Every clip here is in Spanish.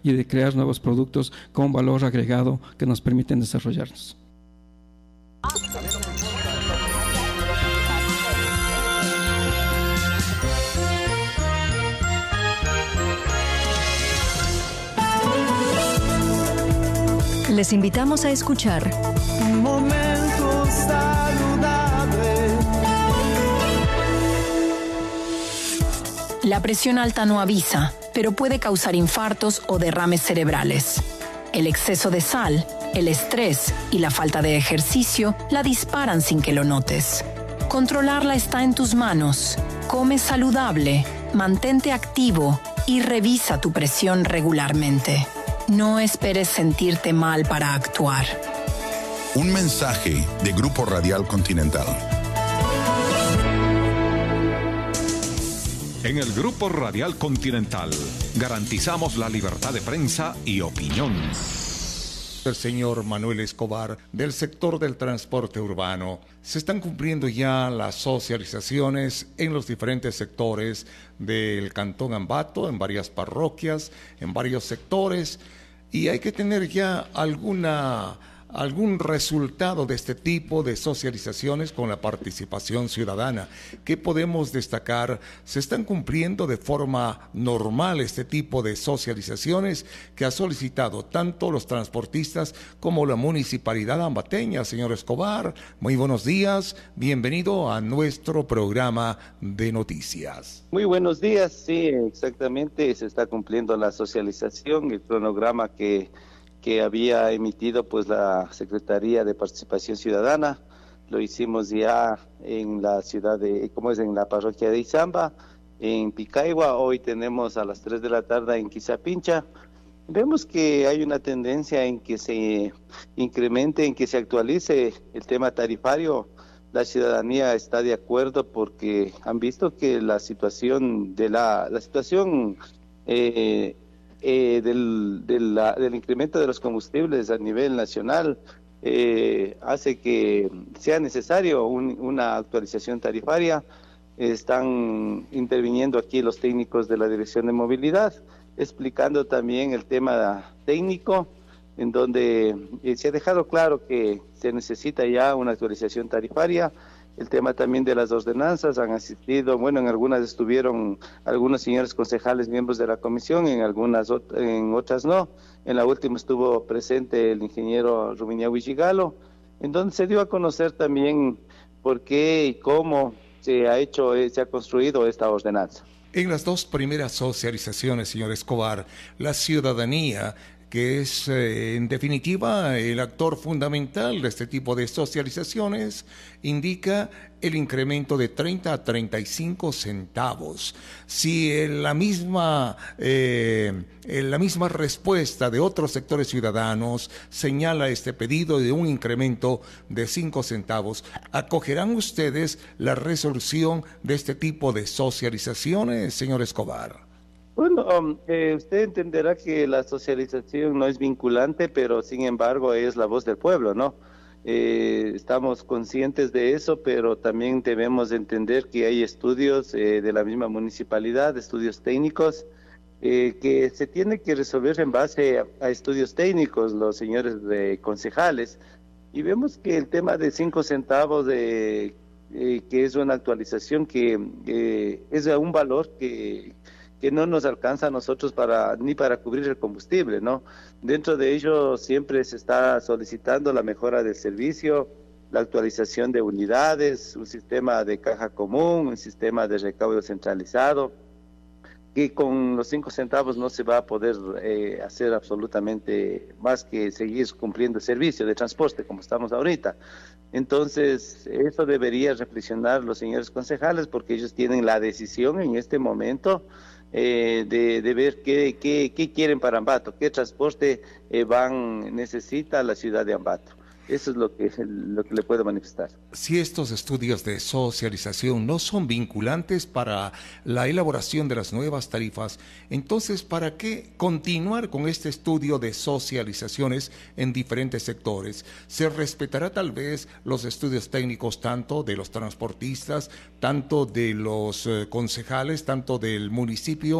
y de crear nuevos productos con valor agregado que nos permiten desarrollarnos. Les invitamos a escuchar Un momento saludable. La presión alta no avisa, pero puede causar infartos o derrames cerebrales. El exceso de sal, el estrés y la falta de ejercicio la disparan sin que lo notes. Controlarla está en tus manos. Come saludable, mantente activo y revisa tu presión regularmente. No esperes sentirte mal para actuar. Un mensaje de Grupo Radial Continental. En el Grupo Radial Continental garantizamos la libertad de prensa y opinión. El señor Manuel Escobar, del sector del transporte urbano. Se están cumpliendo ya las socializaciones en los diferentes sectores del Cantón Ambato, en varias parroquias, en varios sectores, y hay que tener ya algún resultado de este tipo de socializaciones con la participación ciudadana. ¿Qué podemos destacar? Se están cumpliendo de forma normal este tipo de socializaciones que ha solicitado tanto los transportistas como la municipalidad ambateña. Señor Escobar, muy buenos días, bienvenido a nuestro programa de noticias. Muy buenos días, sí, exactamente, se está cumpliendo la socialización, el cronograma que había emitido pues la Secretaría de Participación Ciudadana. Lo hicimos ya en la ciudad en la parroquia de Izamba, en Picaigua. Hoy tenemos a las 3 de la tarde en Quizapincha. Vemos que hay una tendencia en que se incremente, en que se actualice el tema tarifario. La ciudadanía está de acuerdo porque han visto que la situación del incremento de los combustibles a nivel nacional hace que sea necesario una actualización tarifaria. Están interviniendo aquí los técnicos de la Dirección de Movilidad, explicando también el tema técnico, en donde se ha dejado claro que se necesita ya una actualización tarifaria. El tema también de las ordenanzas, han asistido, en algunas estuvieron algunos señores concejales, miembros de la comisión, en otras no. En la última estuvo presente el ingeniero Rumiña Huichigalo, en donde se dio a conocer también por qué y cómo se ha construido esta ordenanza. En las dos primeras socializaciones, señor Escobar, la ciudadanía, que es en definitiva el actor fundamental de este tipo de socializaciones, indica el incremento de 30 a 35 centavos. Si la misma respuesta de otros sectores ciudadanos señala este pedido de un incremento de 5 centavos, ¿acogerán ustedes la resolución de este tipo de socializaciones, señor Escobar? Bueno, usted entenderá que la socialización no es vinculante, pero sin embargo es la voz del pueblo, ¿no? Estamos conscientes de eso, pero también debemos entender que hay estudios de la misma municipalidad, estudios técnicos, que se tiene que resolver en base a estudios técnicos, los señores concejales, y vemos que el tema de 5 centavos que es una actualización que es un valor que no nos alcanza a nosotros ni para cubrir el combustible, ¿no? Dentro de ello siempre se está solicitando la mejora del servicio, la actualización de unidades, un sistema de caja común, un sistema de recaudo centralizado, que con los 5 centavos no se va a poder hacer absolutamente más que seguir cumpliendo el servicio de transporte como estamos ahorita. Entonces, eso debería reflexionar los señores concejales, porque ellos tienen la decisión en este momento de ver qué quieren para Ambato, qué transporte necesita la ciudad de Ambato. Eso es lo que le puedo manifestar. Si estos estudios de socialización no son vinculantes para la elaboración de las nuevas tarifas, entonces, ¿para qué continuar con este estudio de socializaciones en diferentes sectores? ¿Se respetará tal vez los estudios técnicos tanto de los transportistas, tanto de los concejales, tanto del municipio,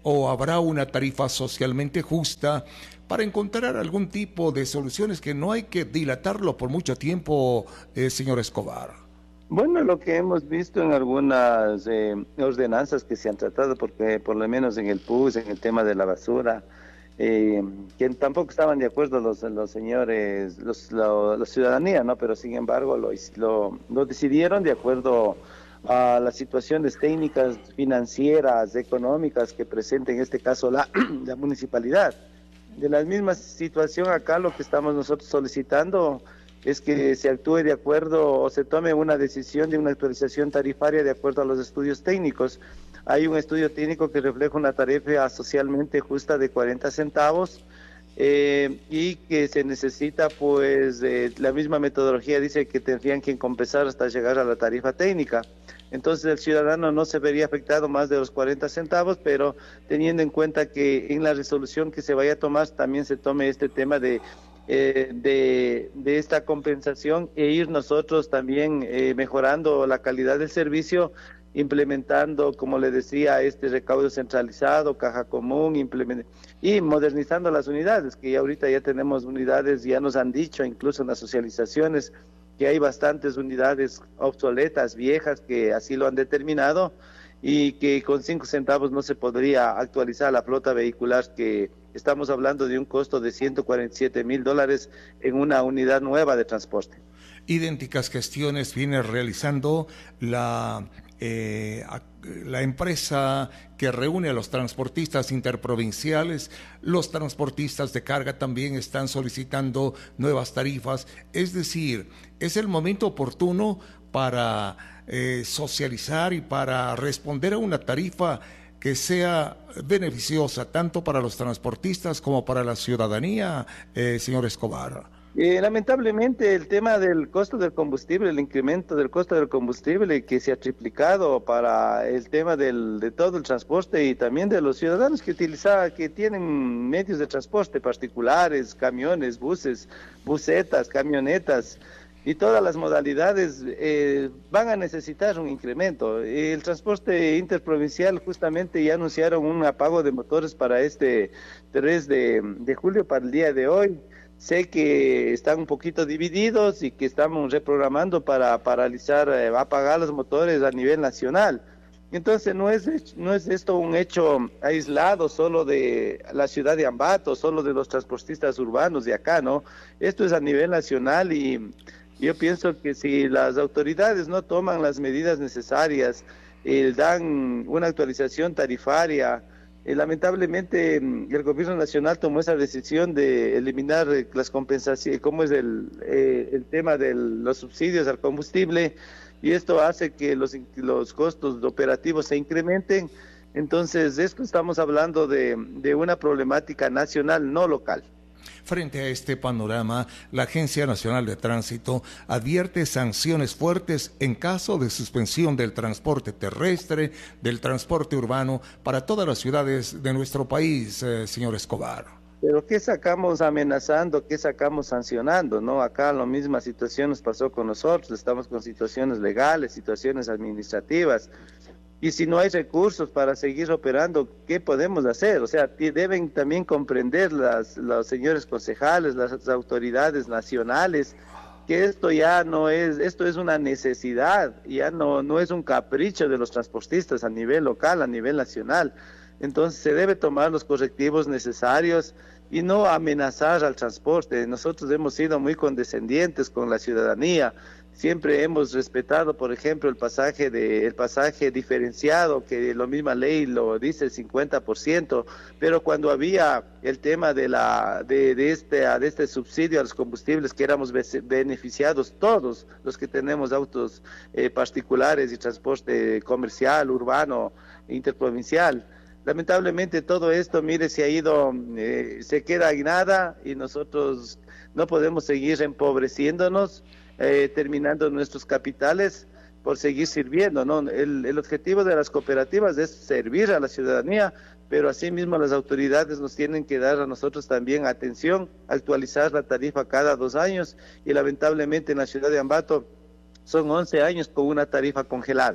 o habrá una tarifa socialmente justa para encontrar algún tipo de soluciones que no hay que dilatarlo por mucho tiempo, señor Escobar? Bueno, lo que hemos visto en algunas ordenanzas que se han tratado, porque por lo menos en el PUS, en el tema de la basura, que tampoco estaban de acuerdo los señores, la ciudadanía, ¿no? Pero sin embargo lo decidieron de acuerdo a las situaciones técnicas, financieras, económicas que presenta en este caso la municipalidad. De la misma situación acá, lo que estamos nosotros solicitando es que se actúe de acuerdo o se tome una decisión de una actualización tarifaria de acuerdo a los estudios técnicos. Hay un estudio técnico que refleja una tarifa socialmente justa de 40 centavos y que se necesita, pues, la misma metodología dice que tendrían que compensar hasta llegar a la tarifa técnica. Entonces el ciudadano no se vería afectado más de los 40 centavos, pero teniendo en cuenta que en la resolución que se vaya a tomar también se tome este tema de esta compensación e ir nosotros también mejorando la calidad del servicio, implementando, como le decía, este recaudo centralizado, caja común, y modernizando las unidades, que ya ahorita ya tenemos unidades, ya nos han dicho incluso en las socializaciones que hay bastantes unidades obsoletas, viejas, que así lo han determinado, y que con 5 centavos no se podría actualizar la flota vehicular, que estamos hablando de un costo de $147,000 en una unidad nueva de transporte. Idénticas gestiones viene realizando la empresa que reúne a los transportistas interprovinciales. Los transportistas de carga también están solicitando nuevas tarifas. Es decir, es el momento oportuno para socializar y para responder a una tarifa que sea beneficiosa tanto para los transportistas como para la ciudadanía, señor Escobar. Lamentablemente el tema del costo del combustible, el incremento del costo del combustible que se ha triplicado para el tema de todo el transporte y también de los ciudadanos que tienen medios de transporte particulares, camiones, buses, busetas, camionetas y todas las modalidades van a necesitar un incremento. El transporte interprovincial justamente ya anunciaron un apago de motores para este 3 de julio, para el día de hoy. Sé que están un poquito divididos y que estamos reprogramando para paralizar, apagar los motores a nivel nacional. Entonces no es esto un hecho aislado solo de la ciudad de Ambato, solo de los transportistas urbanos de acá, ¿no? Esto es a nivel nacional y yo pienso que si las autoridades no toman las medidas necesarias, dan una actualización tarifaria, lamentablemente el gobierno nacional tomó esa decisión de eliminar las compensaciones, como es el tema de los subsidios al combustible, y esto hace que los costos operativos se incrementen. Entonces, esto estamos hablando de una problemática nacional, no local. Frente a este panorama, la Agencia Nacional de Tránsito advierte sanciones fuertes en caso de suspensión del transporte terrestre, del transporte urbano para todas las ciudades de nuestro país, señor Escobar. Pero ¿qué sacamos amenazando? ¿Qué sacamos sancionando? ¿No? Acá la misma situación nos pasó con nosotros, estamos con situaciones legales, situaciones administrativas. Y si no hay recursos para seguir operando, ¿qué podemos hacer? O sea, deben también comprender los señores concejales, las autoridades nacionales, que esto ya no es, esto es una necesidad, ya no es un capricho de los transportistas a nivel local, a nivel nacional. Entonces se debe tomar los correctivos necesarios y no amenazar al transporte. Nosotros hemos sido muy condescendientes con la ciudadanía. Siempre hemos respetado, por ejemplo, el pasaje diferenciado, que la misma ley lo dice, el 50%, pero cuando había el tema de este subsidio a los combustibles, que éramos beneficiados todos los que tenemos autos particulares y transporte comercial, urbano, interprovincial. Lamentablemente todo esto, mire, se ha ido, se queda en nada y nosotros no podemos seguir empobreciéndonos, terminando nuestros capitales por seguir sirviendo, ¿no? El objetivo de las cooperativas es servir a la ciudadanía, pero asimismo las autoridades nos tienen que dar a nosotros también atención, actualizar la tarifa cada 2 años y lamentablemente en la ciudad de Ambato son 11 años con una tarifa congelada.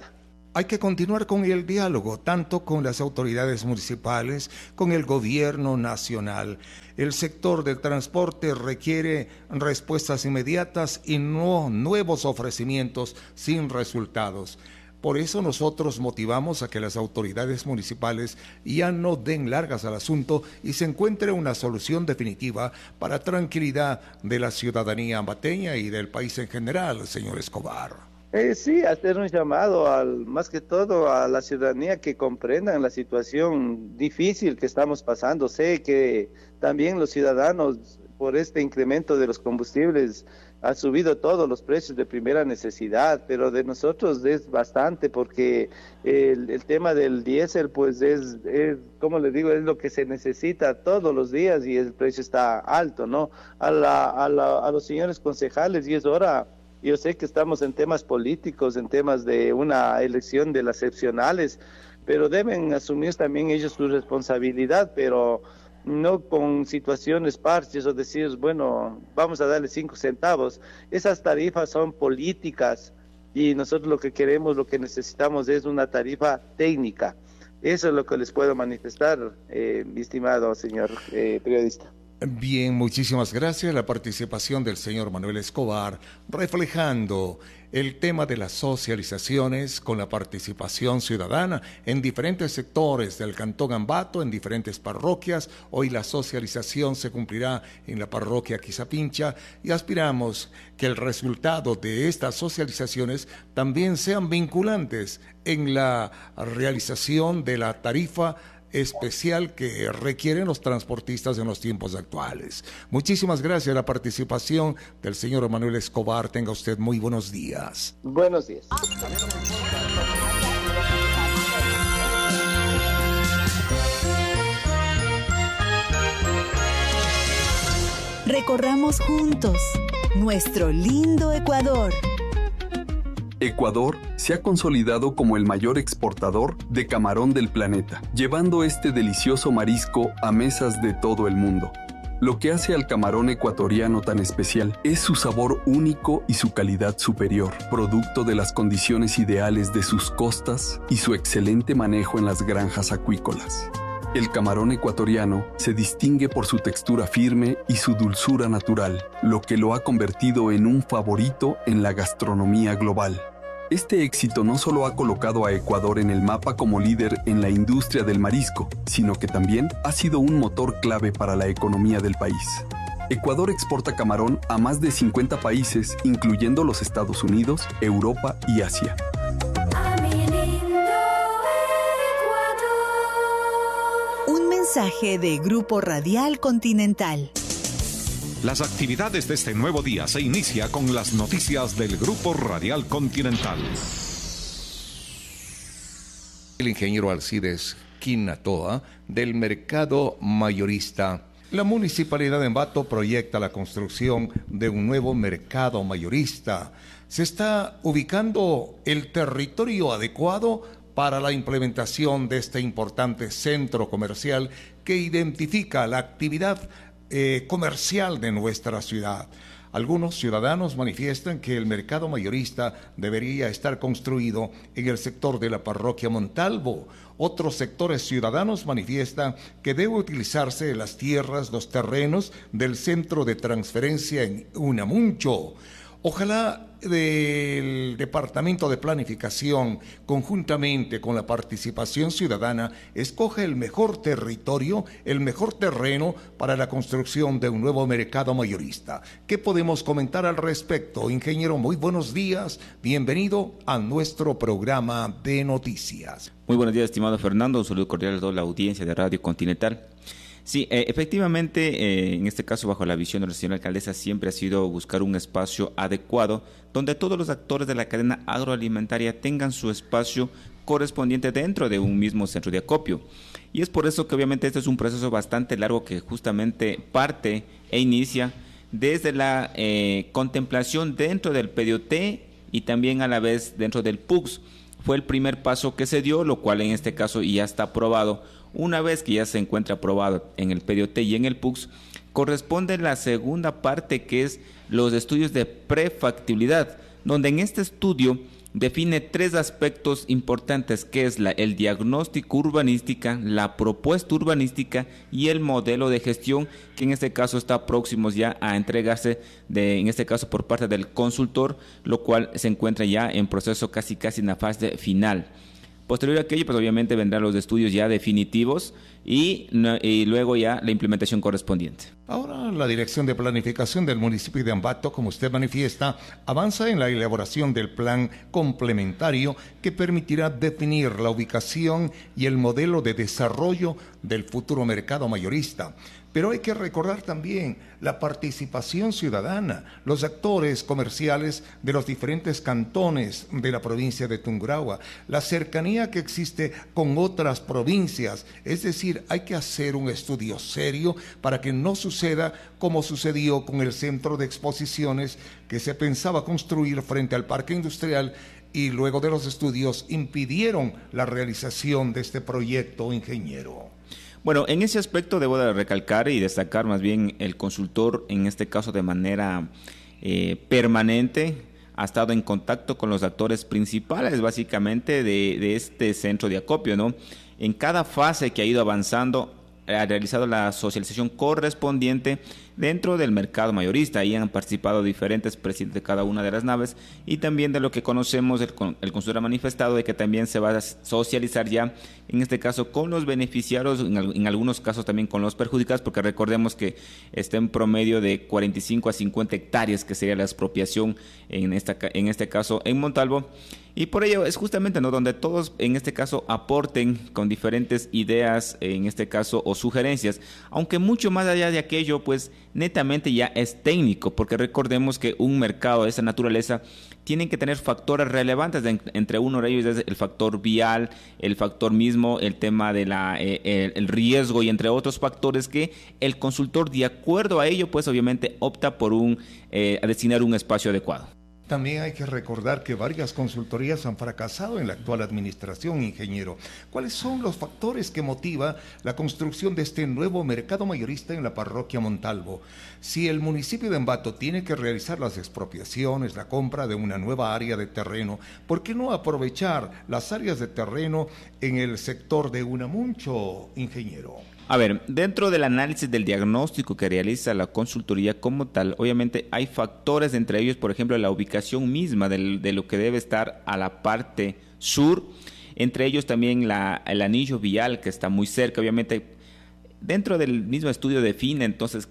Hay que continuar con el diálogo, tanto con las autoridades municipales, con el gobierno nacional. El sector del transporte requiere respuestas inmediatas y no nuevos ofrecimientos sin resultados. Por eso nosotros motivamos a que las autoridades municipales ya no den largas al asunto y se encuentre una solución definitiva para tranquilidad de la ciudadanía ambateña y del país en general, señor Escobar. Sí, hacer un llamado más que todo a la ciudadanía que comprendan la situación difícil que estamos pasando. Sé que también los ciudadanos, por este incremento de los combustibles, han subido todos los precios de primera necesidad, pero de nosotros es bastante porque el tema del diésel, pues es, como les digo, es lo que se necesita todos los días y el precio está alto, ¿no? A los señores concejales, y es hora. Yo sé que estamos en temas políticos, en temas de una elección de las excepcionales, pero deben asumir también ellos su responsabilidad, pero no con situaciones parches o decir, bueno, vamos a darle 5 centavos. Esas tarifas son políticas y nosotros lo que queremos, lo que necesitamos es una tarifa técnica. Eso es lo que les puedo manifestar, mi estimado señor periodista. Bien, muchísimas gracias. La participación del señor Manuel Escobar, reflejando el tema de las socializaciones con la participación ciudadana en diferentes sectores del Cantón Ambato, en diferentes parroquias. Hoy la socialización se cumplirá en la parroquia Quizapincha y aspiramos que el resultado de estas socializaciones también sean vinculantes en la realización de la tarifa especial que requieren los transportistas en los tiempos actuales. Muchísimas gracias a la participación del señor Manuel Escobar. Tenga usted muy buenos días. Buenos días. Recorramos juntos nuestro lindo Ecuador. Ecuador se ha consolidado como el mayor exportador de camarón del planeta, llevando este delicioso marisco a mesas de todo el mundo. Lo que hace al camarón ecuatoriano tan especial es su sabor único y su calidad superior, producto de las condiciones ideales de sus costas y su excelente manejo en las granjas acuícolas. El camarón ecuatoriano se distingue por su textura firme y su dulzura natural, lo que lo ha convertido en un favorito en la gastronomía global. Este éxito no solo ha colocado a Ecuador en el mapa como líder en la industria del marisco, sino que también ha sido un motor clave para la economía del país. Ecuador exporta camarón a más de 50 países, incluyendo los Estados Unidos, Europa y Asia. Un mensaje de Grupo Radial Continental. Las actividades de este nuevo día se inicia con las noticias del Grupo Radial Continental. El ingeniero Alcides Quinatoa, del mercado mayorista. La Municipalidad de Ambato proyecta la construcción de un nuevo mercado mayorista. Se está ubicando el territorio adecuado para la implementación de este importante centro comercial que identifica la actividad comercial de nuestra ciudad. Algunos ciudadanos manifiestan que el mercado mayorista debería estar construido en el sector de la parroquia Montalvo. Otros sectores ciudadanos manifiestan que debe utilizarse las tierras, los terrenos del centro de transferencia en Unamuncho. Ojalá del Departamento de Planificación, conjuntamente con la participación ciudadana, escoja el mejor territorio, el mejor terreno para la construcción de un nuevo mercado mayorista. ¿Qué podemos comentar al respecto? Ingeniero, muy buenos días. Bienvenido a nuestro programa de noticias. Muy buenos días, estimado Fernando. Un saludo cordial a toda la audiencia de Radio Continental. Sí, efectivamente, en este caso, bajo la visión de la señora alcaldesa, siempre ha sido buscar un espacio adecuado donde todos los actores de la cadena agroalimentaria tengan su espacio correspondiente dentro de un mismo centro de acopio. Y es por eso que obviamente este es un proceso bastante largo que justamente parte e inicia desde la contemplación dentro del PDOT y también a la vez dentro del PUCS. Fue el primer paso que se dio, lo cual en este caso ya está aprobado. Una vez que ya se encuentra aprobado en el PDOT y en el PUCS, corresponde la segunda parte, que es los estudios de prefactibilidad, donde en este estudio define 3 aspectos importantes, que es el diagnóstico urbanística, la propuesta urbanística y el modelo de gestión, que en este caso está próximos ya a entregarse, en este caso por parte del consultor, lo cual se encuentra ya en proceso casi en la fase final. Posterior a aquello, pues obviamente vendrán los estudios ya definitivos y luego ya la implementación correspondiente. Ahora la Dirección de Planificación del municipio de Ambato, como usted manifiesta, avanza en la elaboración del plan complementario que permitirá definir la ubicación y el modelo de desarrollo del futuro mercado mayorista. Pero hay que recordar también la participación ciudadana, los actores comerciales de los diferentes cantones de la provincia de Tungurahua, la cercanía que existe con otras provincias. Es decir, hay que hacer un estudio serio para que no suceda como sucedió con el centro de exposiciones que se pensaba construir frente al parque industrial y luego de los estudios impidieron la realización de este proyecto, ingeniero. Bueno, en ese aspecto debo de recalcar y destacar más bien el consultor, en este caso de manera permanente, ha estado en contacto con los actores principales básicamente de este centro de acopio, ¿no? En cada fase que ha ido avanzando, ha realizado la socialización correspondiente dentro del mercado mayorista. Ahí han participado diferentes presidentes de cada una de las naves, y también de lo que conocemos, el consultor ha manifestado de que también se va a socializar ya, en este caso con los beneficiarios, en algunos casos también con los perjudicados, porque recordemos que está en promedio de 45 a 50 hectáreas que sería la expropiación en este caso en Montalvo. Y por ello es justamente, ¿no?, donde todos en este caso aporten con diferentes ideas, en este caso, o sugerencias, aunque mucho más allá de aquello, pues netamente ya es técnico, porque recordemos que un mercado de esa naturaleza tiene que tener factores relevantes, entre uno de ellos es el factor vial, el factor mismo, el tema de el riesgo, y entre otros factores que el consultor, de acuerdo a ello, pues obviamente opta por a destinar un espacio adecuado. También hay que recordar que varias consultorías han fracasado en la actual administración, ingeniero. ¿Cuáles son los factores que motivan la construcción de este nuevo mercado mayorista en la parroquia Montalvo? Si el municipio de Ambato tiene que realizar las expropiaciones, la compra de una nueva área de terreno, ¿por qué no aprovechar las áreas de terreno en el sector de Unamuncho, ingeniero? A ver, dentro del análisis del diagnóstico que realiza la consultoría como tal, obviamente hay factores, entre ellos, por ejemplo, la ubicación misma de lo que debe estar a la parte sur, entre ellos también el anillo vial que está muy cerca, obviamente. Dentro del mismo estudio define entonces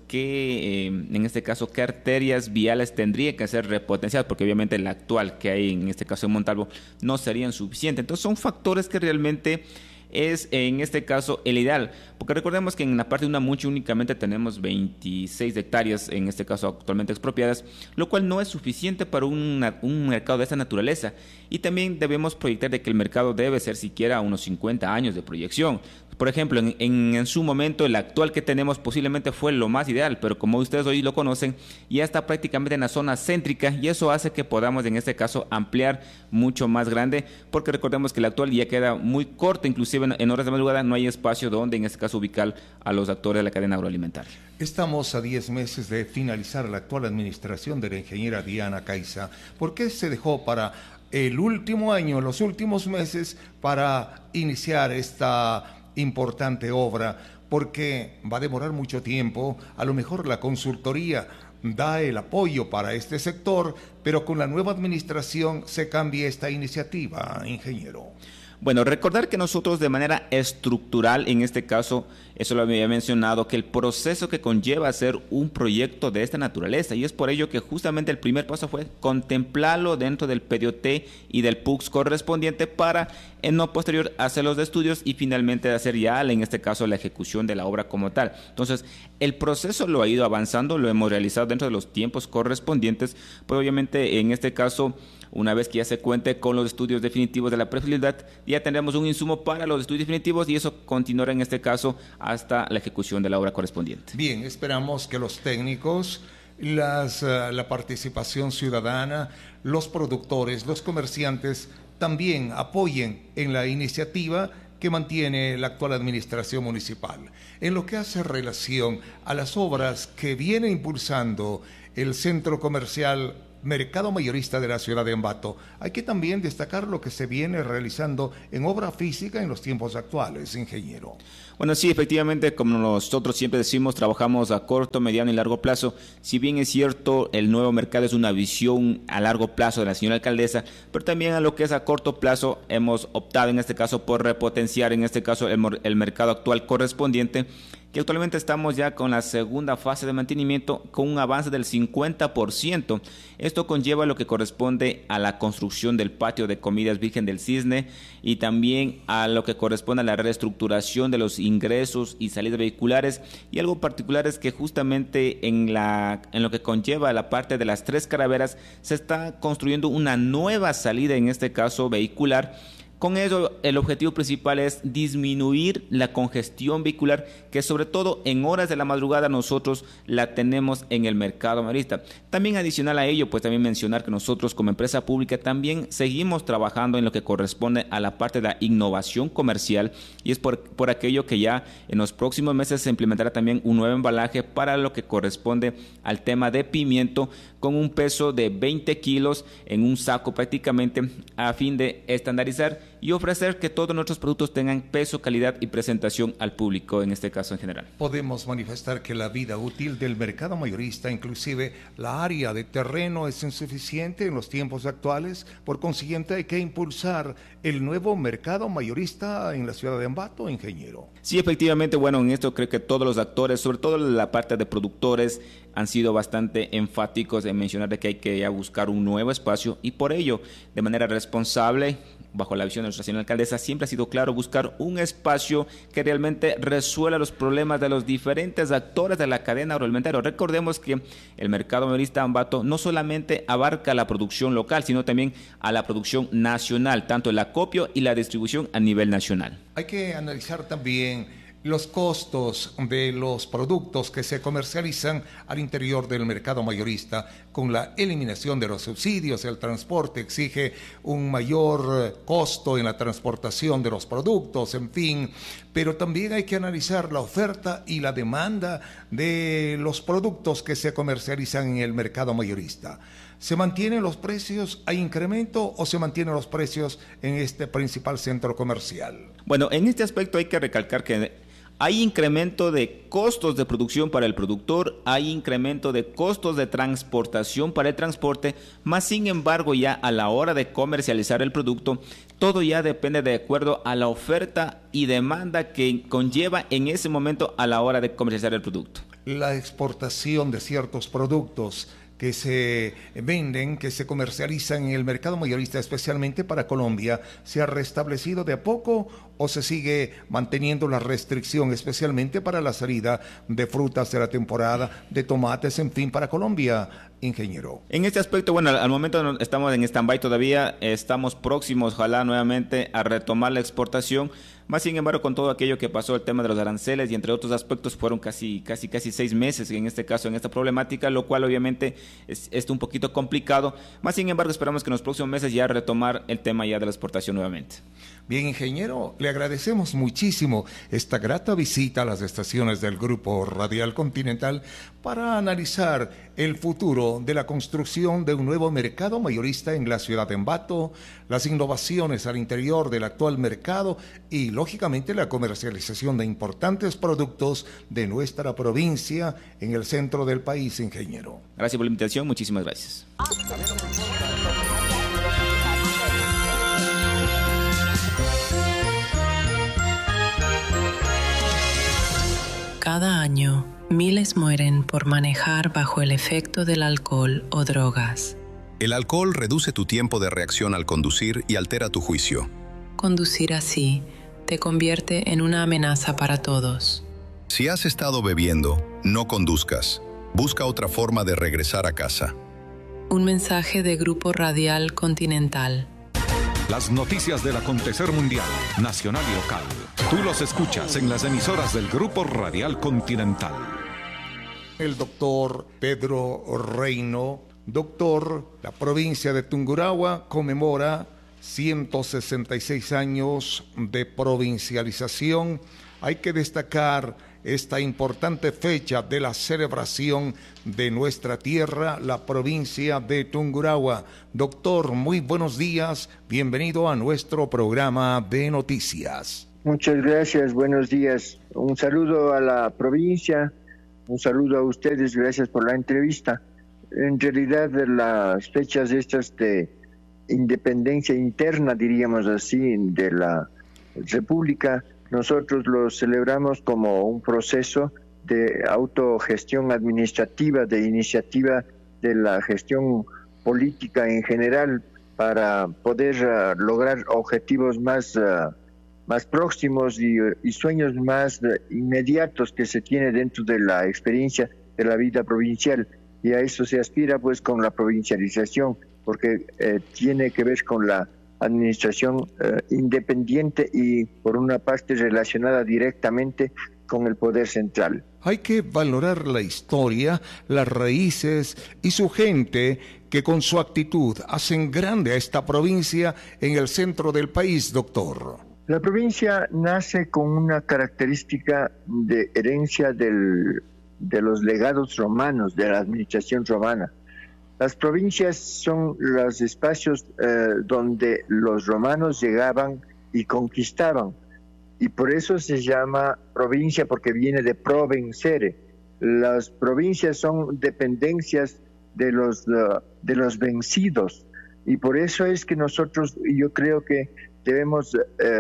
en este caso, qué arterias viales tendría que ser repotenciadas, porque obviamente la actual que hay en este caso en Montalvo no serían suficientes. Entonces son factores que realmente es en este caso el ideal, porque recordemos que en la parte de Unamuncho únicamente tenemos 26 hectáreas, en este caso actualmente expropiadas, lo cual no es suficiente para un mercado de esta naturaleza, y también debemos proyectar de que el mercado debe ser siquiera unos 50 años de proyección. Por ejemplo, en su momento el actual que tenemos posiblemente fue lo más ideal, pero como ustedes hoy lo conocen, ya está prácticamente en la zona céntrica, y eso hace que podamos en este caso ampliar mucho más grande, porque recordemos que el actual ya queda muy corto, inclusive en horas de madrugada no hay espacio donde en este caso ubicar a los actores de la cadena agroalimentaria. Estamos a 10 meses de finalizar la actual administración de la ingeniera Diana Caiza. ¿Por qué se dejó para el último año, los últimos meses, para iniciar esta importante obra? Porque va a demorar mucho tiempo. A lo mejor la consultoría da el apoyo para este sector, pero con la nueva administración se cambia esta iniciativa, ingeniero. Bueno, recordar que nosotros de manera estructural, en este caso, eso lo había mencionado, que el proceso que conlleva hacer un proyecto de esta naturaleza, y es por ello que justamente el primer paso fue contemplarlo dentro del PDOT y del PUX correspondiente para, en lo posterior, hacer los estudios y finalmente hacer ya, en este caso, la ejecución de la obra como tal. Entonces, el proceso lo ha ido avanzando, lo hemos realizado dentro de los tiempos correspondientes, pues obviamente en este caso, una vez que ya se cuente con los estudios definitivos de la prefabilidad, ya tendremos un insumo para los estudios definitivos, y eso continuará en este caso hasta la ejecución de la obra correspondiente. Bien, esperamos que los técnicos, la participación ciudadana, los productores, los comerciantes también apoyen en la iniciativa que mantiene la actual administración municipal. En lo que hace relación a las obras que viene impulsando el centro comercial mercado mayorista de la ciudad de Ambato. Hay que también destacar lo que se viene realizando en obra física en los tiempos actuales, ingeniero. Bueno, sí, efectivamente, como nosotros siempre decimos, trabajamos a corto, mediano y largo plazo. Si bien es cierto, el nuevo mercado es una visión a largo plazo de la señora alcaldesa, pero también a lo que es a corto plazo hemos optado en este caso por repotenciar, en este caso, el mercado actual correspondiente, que actualmente estamos ya con la segunda fase de mantenimiento con un avance del 50%. Esto conlleva lo que corresponde a la construcción del patio de comidas Virgen del Cisne y también a lo que corresponde a la reestructuración de los ingresos y salidas vehiculares, y algo particular es que justamente en lo que conlleva la parte de las Tres Calaveras se está construyendo una nueva salida, en este caso vehicular. Con ello, el objetivo principal es disminuir la congestión vehicular, que sobre todo en horas de la madrugada nosotros la tenemos en el mercado mayorista. También adicional a ello, pues también mencionar que nosotros como empresa pública también seguimos trabajando en lo que corresponde a la parte de la innovación comercial, y es por aquello que ya en los próximos meses se implementará también un nuevo embalaje para lo que corresponde al tema de pimiento, con un peso de 20 kilos en un saco prácticamente, a fin de estandarizar y ofrecer que todos nuestros productos tengan peso, calidad y presentación al público, en este caso en general. Podemos manifestar que la vida útil del mercado mayorista, inclusive la área de terreno, es insuficiente en los tiempos actuales. Por consiguiente, hay que impulsar el nuevo mercado mayorista en la ciudad de Ambato, ingeniero. Sí, efectivamente, bueno, en esto creo que todos los actores, sobre todo la parte de productores, han sido bastante enfáticos en mencionar de que hay que ya buscar un nuevo espacio, y por ello, de manera responsable, bajo la visión de nuestra señora alcaldesa, siempre ha sido claro buscar un espacio que realmente resuelva los problemas de los diferentes actores de la cadena agroalimentaria. Recordemos que el mercado mayorista Ambato no solamente abarca la producción local, sino también a la producción nacional, tanto el acopio y la distribución a nivel nacional. Hay que analizar también los costos de los productos que se comercializan al interior del mercado mayorista. Con la eliminación de los subsidios, el transporte exige un mayor costo en la transportación de los productos, en fin, pero también hay que analizar la oferta y la demanda de los productos que se comercializan en el mercado mayorista. ¿Se mantienen los precios? ¿Hay incremento o se mantienen los precios en este principal centro comercial? Bueno, en este aspecto hay que recalcar que hay incremento de costos de producción para el productor, hay incremento de costos de transportación para el transporte, más sin embargo ya a la hora de comercializar el producto, todo ya depende de acuerdo a la oferta y demanda que conlleva en ese momento a la hora de comercializar el producto. La exportación de ciertos productos que se venden, que se comercializan en el mercado mayorista, especialmente para Colombia, ¿se ha restablecido de a poco o se sigue manteniendo la restricción, especialmente para la salida de frutas de la temporada, de tomates, en fin, para Colombia, ingeniero? En este aspecto, bueno, al momento estamos en stand-by todavía, estamos próximos, ojalá nuevamente, a retomar la exportación. Más sin embargo, con todo aquello que pasó, el tema de los aranceles y entre otros aspectos, fueron casi 6 meses en este caso, en esta problemática, lo cual obviamente es un poquito complicado. Más sin embargo, esperamos que en los próximos meses ya retomar el tema ya de la exportación nuevamente. Bien, ingeniero, le agradecemos muchísimo esta grata visita a las estaciones del Grupo Radial Continental para analizar el futuro de la construcción de un nuevo mercado mayorista en la ciudad de Ambato, las innovaciones al interior del actual mercado y, lógicamente, la comercialización de importantes productos de nuestra provincia en el centro del país, ingeniero. Gracias por la invitación, muchísimas gracias. Cada año, miles mueren por manejar bajo el efecto del alcohol o drogas. El alcohol reduce tu tiempo de reacción al conducir y altera tu juicio. Conducir así te convierte en una amenaza para todos. Si has estado bebiendo, no conduzcas. Busca otra forma de regresar a casa. Un mensaje de Grupo Radial Continental. Las noticias del acontecer mundial, nacional y local. Tú los escuchas en las emisoras del Grupo Radial Continental. El doctor Pedro Reino, doctor, la provincia de Tungurahua conmemora 166 años de provincialización. Hay que destacar esta importante fecha de la celebración de nuestra tierra, la provincia de Tungurahua. Doctor, muy buenos días, bienvenido a nuestro programa de noticias. Muchas gracias, buenos días. Un saludo a la provincia, un saludo a ustedes, gracias por la entrevista. En realidad, las fechas estas de independencia interna, diríamos así, de la República, nosotros lo celebramos como un proceso de autogestión administrativa, de iniciativa de la gestión política en general, para poder lograr objetivos más próximos y sueños más inmediatos que se tiene dentro de la experiencia de la vida provincial. Y a eso se aspira pues con la provincialización, porque tiene que ver con la administración independiente y por una parte relacionada directamente con el poder central. Hay que valorar la historia, las raíces y su gente que con su actitud hacen grande a esta provincia en el centro del país, doctor. La provincia nace con una característica de herencia de los legados romanos, de la administración romana. Las provincias son los espacios donde los romanos llegaban y conquistaban, y por eso se llama provincia, porque viene de provencere. Las provincias son dependencias de los vencidos, y por eso es que nosotros, yo creo que debemos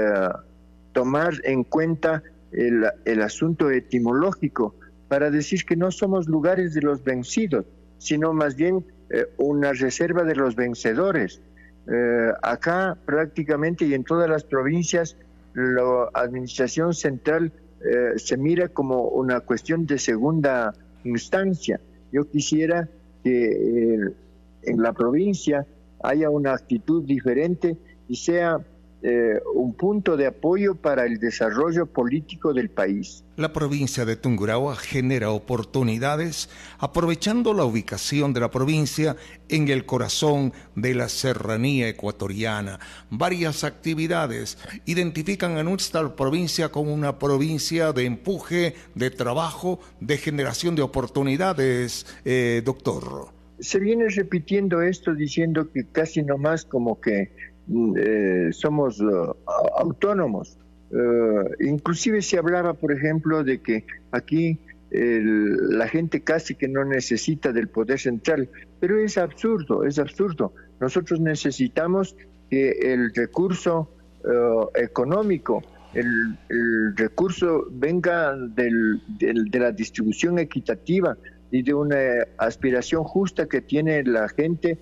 tomar en cuenta el asunto etimológico para decir que no somos lugares de los vencidos, sino más bien una reserva de los vencedores. Acá prácticamente y en todas las provincias la administración central se mira como una cuestión de segunda instancia. Yo quisiera que en la provincia haya una actitud diferente y sea un punto de apoyo para el desarrollo político del país. La provincia de Tungurahua genera oportunidades aprovechando la ubicación de la provincia en el corazón de la serranía ecuatoriana. Varias actividades identifican a nuestra provincia como una provincia de empuje, de trabajo, de generación de oportunidades, doctor. Se viene repitiendo esto diciendo que casi nomás como que somos autónomos. Inclusive se hablaba, por ejemplo, de que aquí la gente casi que no necesita del poder central, pero es absurdo, es absurdo. Nosotros necesitamos que el recurso económico, el recurso venga de la distribución equitativa y de una aspiración justa que tiene la gente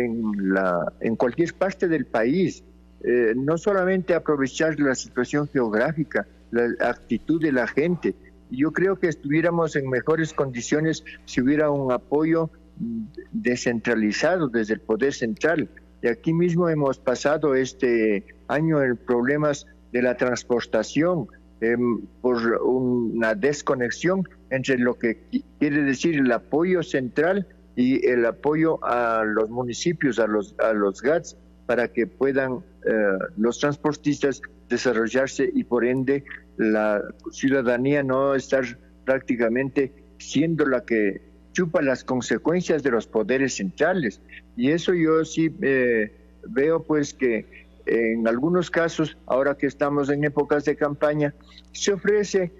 en cualquier parte del país. No solamente aprovechar la situación geográfica, la actitud de la gente. Yo creo que estuviéramos en mejores condiciones si hubiera un apoyo descentralizado desde el poder central. Y aquí mismo hemos pasado este año en problemas de la transportación por una desconexión entre lo que quiere decir el apoyo central y el apoyo a los municipios, a los GATS, para que puedan los transportistas desarrollarse y por ende la ciudadanía no estar prácticamente siendo la que chupa las consecuencias de los poderes centrales. Y eso yo sí veo pues que en algunos casos, ahora que estamos en épocas de campaña, se ofrece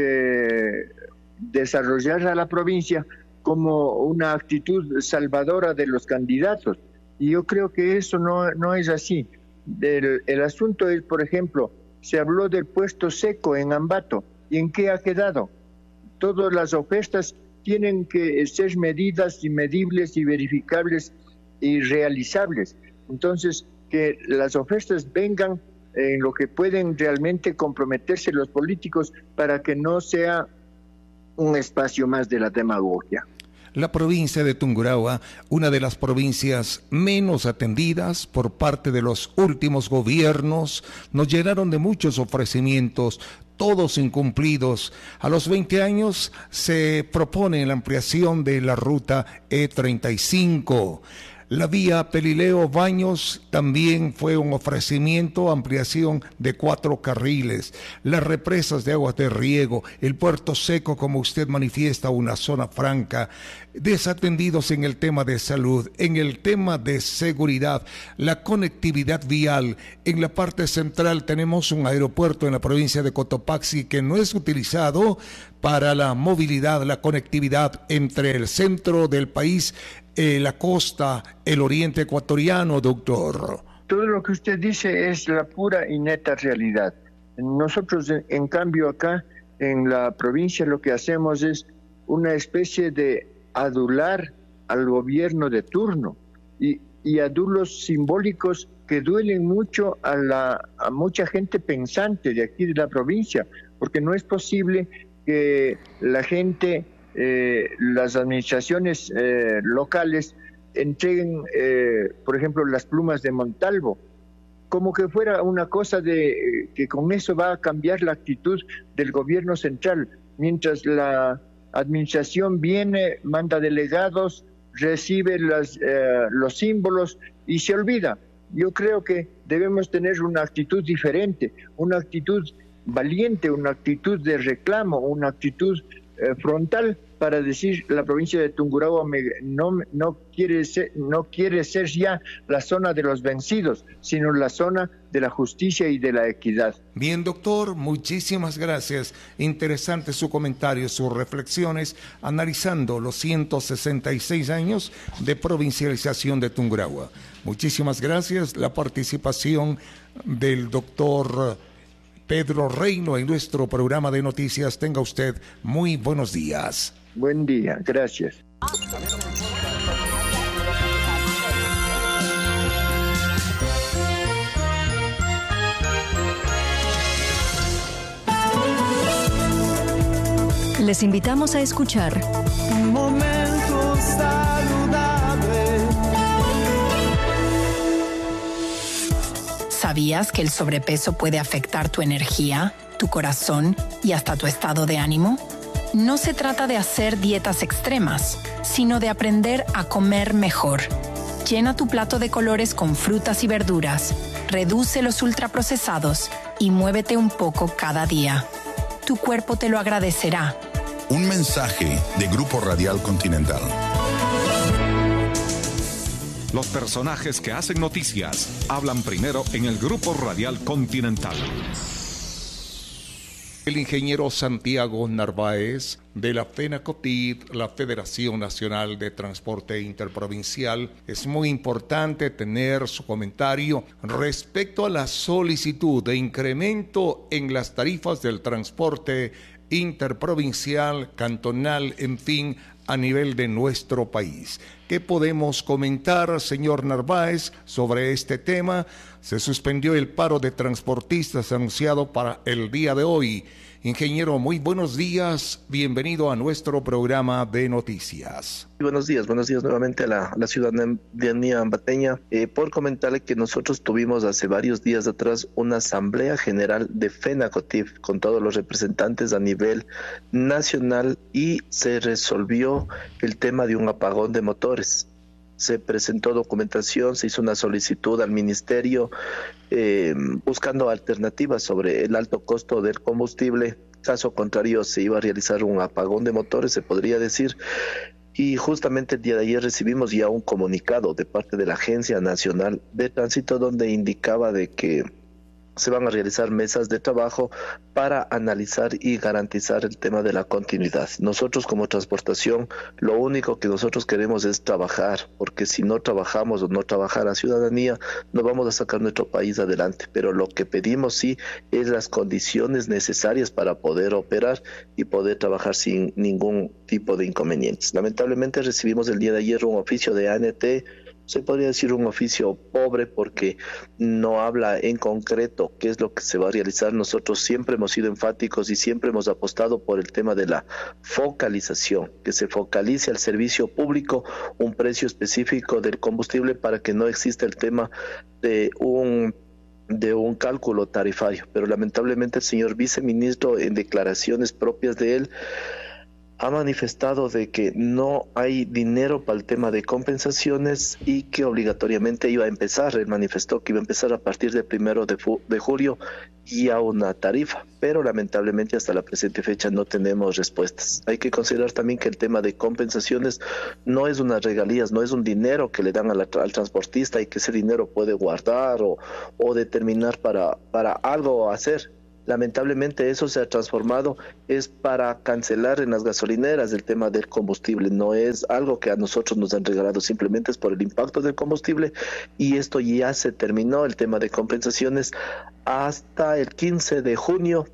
desarrollar a la provincia como una actitud salvadora de los candidatos. Y yo creo que eso no es así. El asunto es, por ejemplo, se habló del puesto seco en Ambato. ¿Y en qué ha quedado? Todas las ofertas tienen que ser medidas y medibles y verificables y realizables. Entonces, que las ofertas vengan en lo que pueden realmente comprometerse los políticos para que no sea un espacio más de la demagogia. La provincia de Tungurahua, una de las provincias menos atendidas por parte de los últimos gobiernos, nos llenaron de muchos ofrecimientos, todos incumplidos. A los 20 años se propone la ampliación de la ruta E35. La vía Pelileo Baños también fue un ofrecimiento, ampliación de 4 carriles. Las represas de aguas de riego, el puerto seco, como usted manifiesta, una zona franca. Desatendidos en el tema de salud, en el tema de seguridad, la conectividad vial. En la parte central tenemos un aeropuerto en la provincia de Cotopaxi que no es utilizado para la movilidad, la conectividad entre el centro del país, la costa, el oriente ecuatoriano, doctor. Todo lo que usted dice es la pura y neta realidad. Nosotros, en cambio, acá en la provincia lo que hacemos es una especie de adular al gobierno de turno y adulos simbólicos que duelen mucho a mucha gente pensante de aquí de la provincia, porque no es posible que la gente, las administraciones locales entreguen, por ejemplo, las plumas de Montalvo, como que fuera una cosa de que con eso va a cambiar la actitud del gobierno central, mientras la administración viene, manda delegados, recibe los símbolos y se olvida. Yo creo que debemos tener una actitud diferente, una actitud valiente, una actitud de reclamo, una actitud frontal para decir la provincia de Tungurahua no quiere ser ya la zona de los vencidos, sino la zona de la justicia y de la equidad. Bien, doctor, muchísimas gracias. Interesante su comentario, sus reflexiones, analizando los 166 años de provincialización de Tungurahua. Muchísimas gracias. La participación del doctor Pedro Reino en nuestro programa de noticias. Tenga usted muy buenos días. Buen día, gracias. Les invitamos a escuchar Un momento saludable. ¿Sabías que el sobrepeso puede afectar tu energía, tu corazón y hasta tu estado de ánimo? No se trata de hacer dietas extremas, sino de aprender a comer mejor. Llena tu plato de colores con frutas y verduras, reduce los ultraprocesados y muévete un poco cada día. Tu cuerpo te lo agradecerá. Un mensaje de Grupo Radial Continental. Los personajes que hacen noticias hablan primero en el Grupo Radial Continental. El ingeniero Santiago Narváez de la FENACOTID, la Federación Nacional de Transporte Interprovincial. Es muy importante tener su comentario respecto a la solicitud de incremento en las tarifas del transporte interprovincial, cantonal, en fin, a nivel de nuestro país. ¿Qué podemos comentar, señor Narváez, sobre este tema? Se suspendió el paro de transportistas anunciado para el día de hoy. Ingeniero, muy buenos días. Bienvenido a nuestro programa de noticias. Buenos días nuevamente a la ciudadanía ambateña. Por comentarle que nosotros tuvimos hace varios días atrás una asamblea general de FENACOTIF con todos los representantes a nivel nacional y se resolvió el tema de un apagón de motores. Se presentó documentación, se hizo una solicitud al ministerio buscando alternativas sobre el alto costo del combustible. Caso contrario, se iba a realizar un apagón de motores, se podría decir. Y justamente el día de ayer recibimos ya un comunicado de parte de la Agencia Nacional de Tránsito donde indicaba de que se van a realizar mesas de trabajo para analizar y garantizar el tema de la continuidad. Nosotros como transportación, lo único que nosotros queremos es trabajar, porque si no trabajamos o no trabaja la ciudadanía, no vamos a sacar nuestro país adelante. Pero lo que pedimos sí es las condiciones necesarias para poder operar y poder trabajar sin ningún tipo de inconvenientes. Lamentablemente recibimos el día de ayer un oficio de ANT. Se podría decir un oficio pobre porque no habla en concreto qué es lo que se va a realizar. Nosotros siempre hemos sido enfáticos y siempre hemos apostado por el tema de la focalización, que se focalice al servicio público un precio específico del combustible para que no exista el tema de un cálculo tarifario. Pero lamentablemente el señor viceministro, en declaraciones propias de él, ha manifestado de que no hay dinero para el tema de compensaciones y que obligatoriamente iba a empezar, él manifestó que iba a empezar a partir del 1 de julio ya una tarifa, pero lamentablemente hasta la presente fecha no tenemos respuestas. Hay que considerar también que el tema de compensaciones no es unas regalías, no es un dinero que le dan al transportista y que ese dinero puede guardar o determinar para algo hacer. Lamentablemente eso se ha transformado, es para cancelar en las gasolineras el tema del combustible, no es algo que a nosotros nos han regalado, simplemente es por el impacto del combustible y esto ya se terminó, el tema de compensaciones hasta el 15 de junio.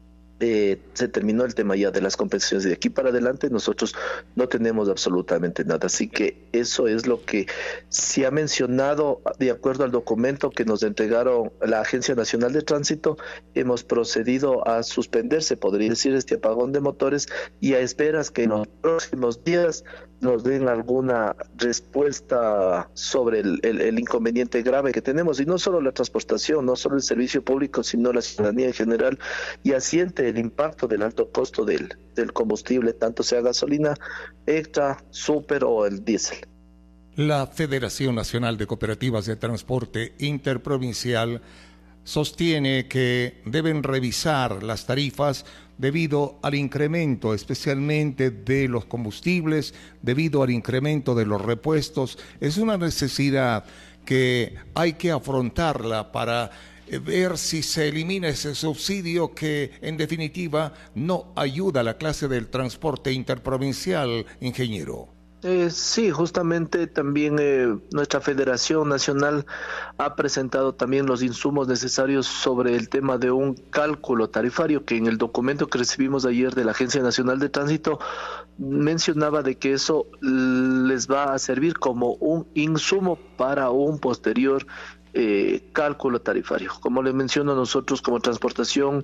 Se terminó el tema ya de las compensaciones y de aquí para adelante nosotros no tenemos absolutamente nada, así que eso es lo que se ha mencionado de acuerdo al documento que nos entregaron la Agencia Nacional de Tránsito. Hemos procedido a suspender, se podría decir, este apagón de motores y a esperas que en los próximos días nos den alguna respuesta sobre el inconveniente grave que tenemos, y no solo la transportación, no solo el servicio público, sino la ciudadanía en general, y asiente el impacto del alto costo del combustible, tanto sea gasolina, extra, super o el diésel. La Federación Nacional de Cooperativas de Transporte Interprovincial sostiene que deben revisar las tarifas debido al incremento especialmente de los combustibles, debido al incremento de los repuestos. Es una necesidad que hay que afrontarla para ver si se elimina ese subsidio que en definitiva no ayuda a la clase del transporte interprovincial, ingeniero. Sí, justamente también nuestra Federación Nacional ha presentado también los insumos necesarios sobre el tema de un cálculo tarifario que en el documento que recibimos ayer de la Agencia Nacional de Tránsito mencionaba de que eso les va a servir como un insumo para un posterior cálculo tarifario. Como les menciono, nosotros como transportación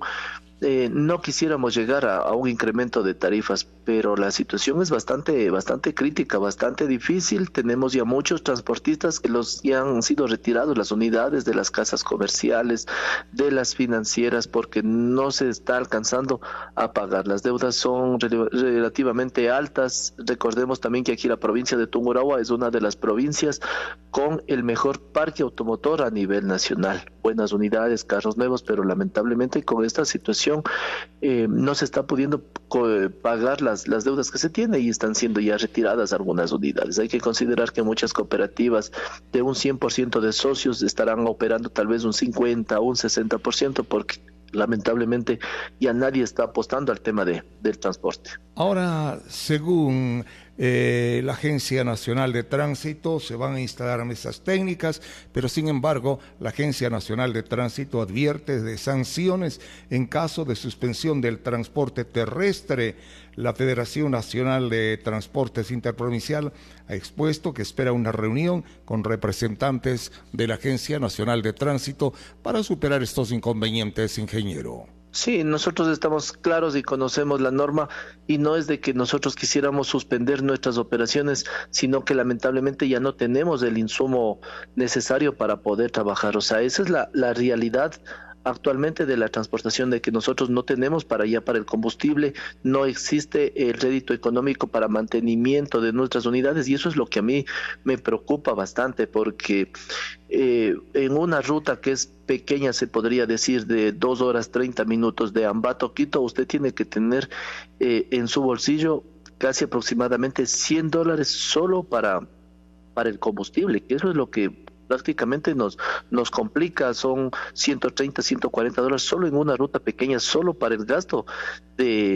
no quisiéramos llegar a un incremento de tarifas, pero la situación es bastante crítica, bastante difícil. Tenemos ya muchos transportistas que ya han sido retirados las unidades de las casas comerciales, de las financieras, porque no se está alcanzando a pagar. Las deudas son relativamente altas. Recordemos también que aquí la provincia de Tungurahua es una de las provincias con el mejor parque automotor a nivel nacional. Buenas unidades, carros nuevos, pero lamentablemente con esta situación no se está pudiendo pagar las deudas que se tiene y están siendo ya retiradas algunas unidades. Hay que considerar que muchas cooperativas de un 100% de socios estarán operando tal vez un 50 o un 60% porque lamentablemente ya nadie está apostando al tema del transporte. Ahora, según la Agencia Nacional de Tránsito, se van a instalar mesas técnicas, pero sin embargo, la Agencia Nacional de Tránsito advierte de sanciones en caso de suspensión del transporte terrestre. La Federación Nacional de Transportes Interprovincial ha expuesto que espera una reunión con representantes de la Agencia Nacional de Tránsito para superar estos inconvenientes, ingeniero. Sí, nosotros estamos claros y conocemos la norma y no es de que nosotros quisiéramos suspender nuestras operaciones, sino que lamentablemente ya no tenemos el insumo necesario para poder trabajar. O sea, esa es la realidad actualmente de la transportación, de que nosotros no tenemos para el combustible, no existe el rédito económico para mantenimiento de nuestras unidades y eso es lo que a mí me preocupa bastante porque en una ruta que es pequeña, se podría decir de 2 horas 30 minutos de Ambato a Quito, usted tiene que tener en su bolsillo casi aproximadamente $100 solo para el combustible, que eso es lo que prácticamente nos complica. Son $130, $140 solo en una ruta pequeña, solo para el gasto de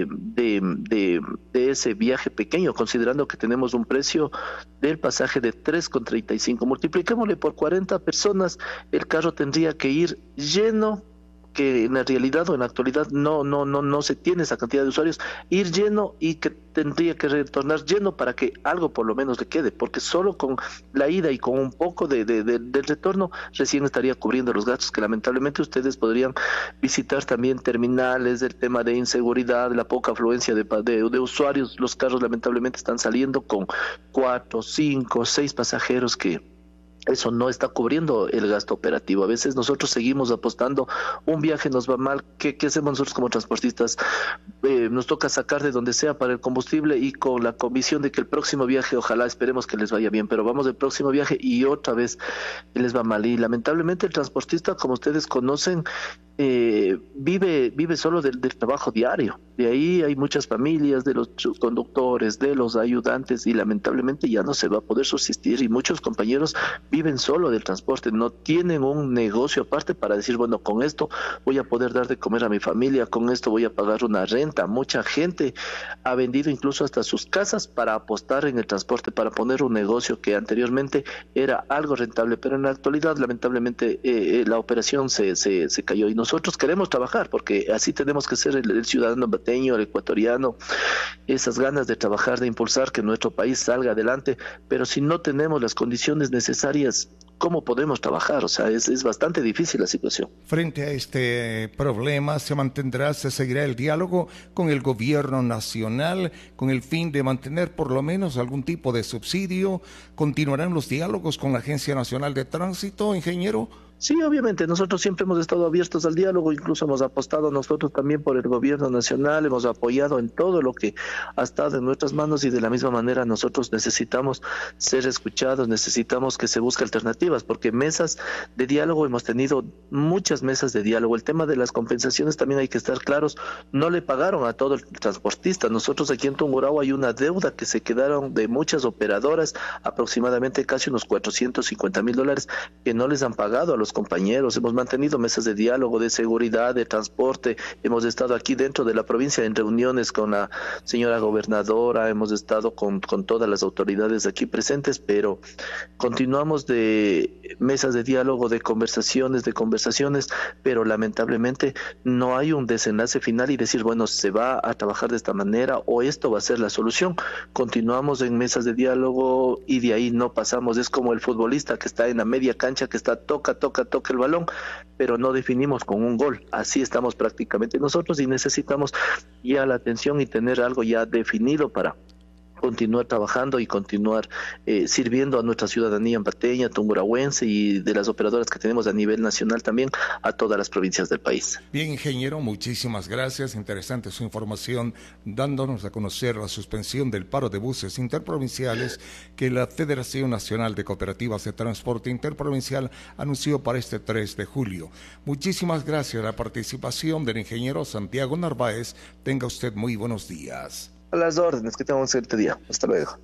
ese viaje pequeño, considerando que tenemos un precio del pasaje de 3,35. Multipliquémosle por 40 personas, el carro tendría que ir lleno, que en la realidad o en la actualidad no se tiene esa cantidad de usuarios, ir lleno y que tendría que retornar lleno para que algo por lo menos le quede, porque solo con la ida y con un poco del retorno recién estaría cubriendo los gastos que lamentablemente ustedes podrían visitar también terminales, el tema de inseguridad, la poca afluencia de usuarios. Los carros lamentablemente están saliendo con 4, 5, 6 pasajeros que eso no está cubriendo el gasto operativo. A veces nosotros seguimos apostando, un viaje nos va mal, ¿qué hacemos nosotros como transportistas? Nos toca sacar de donde sea para el combustible y con la convicción de que el próximo viaje, ojalá esperemos que les vaya bien, pero vamos del próximo viaje y otra vez les va mal. Y lamentablemente el transportista, como ustedes conocen, vive solo del trabajo diario. De ahí hay muchas familias, de los conductores, de los ayudantes, y lamentablemente ya no se va a poder subsistir, y muchos compañeros viven solo del transporte, no tienen un negocio aparte para decir, bueno, con esto voy a poder dar de comer a mi familia, con esto voy a pagar una renta. Mucha gente ha vendido incluso hasta sus casas para apostar en el transporte, para poner un negocio que anteriormente era algo rentable, pero en la actualidad lamentablemente la operación se cayó, y nosotros queremos trabajar porque así tenemos que ser el ciudadano bateño, el ecuatoriano, esas ganas de trabajar, de impulsar que nuestro país salga adelante, pero si no tenemos las condiciones necesarias, ¿cómo podemos trabajar? O sea, es bastante difícil la situación. Frente a este problema, se seguirá el diálogo con el gobierno nacional con el fin de mantener por lo menos algún tipo de subsidio. ¿Continuarán los diálogos con la Agencia Nacional de Tránsito, ingeniero? Sí, obviamente, nosotros siempre hemos estado abiertos al diálogo, incluso hemos apostado nosotros también por el gobierno nacional, hemos apoyado en todo lo que ha estado en nuestras manos, y de la misma manera nosotros necesitamos ser escuchados, necesitamos que se busque alternativas, porque mesas de diálogo hemos tenido, muchas mesas de diálogo. El tema de las compensaciones también hay que estar claros, no le pagaron a todo el transportista. Nosotros aquí en Tungurahua hay una deuda que se quedaron de muchas operadoras, aproximadamente casi unos $450,000 que no les han pagado a los compañeros. Hemos mantenido mesas de diálogo, de seguridad, de transporte, hemos estado aquí dentro de la provincia en reuniones con la señora gobernadora, hemos estado con todas las autoridades aquí presentes, pero continuamos de mesas de diálogo, de conversaciones, pero lamentablemente no hay un desenlace final y decir, bueno, se va a trabajar de esta manera o esto va a ser la solución. Continuamos en mesas de diálogo y de ahí no pasamos. Es como el futbolista que está en la media cancha, que está toca el balón, pero no definimos con un gol. Así estamos prácticamente nosotros, y necesitamos ya la atención y tener algo ya definido para continuar trabajando y continuar sirviendo a nuestra ciudadanía ambateña, tungurahuense, y de las operadoras que tenemos a nivel nacional también a todas las provincias del país. Bien, ingeniero, muchísimas gracias. Interesante su información, dándonos a conocer la suspensión del paro de buses interprovinciales que la Federación Nacional de Cooperativas de Transporte Interprovincial anunció para este 3 de julio. Muchísimas gracias a la participación del ingeniero Santiago Narváez. Tenga usted muy buenos días. A las órdenes, que tengan un excelente día. Hasta luego.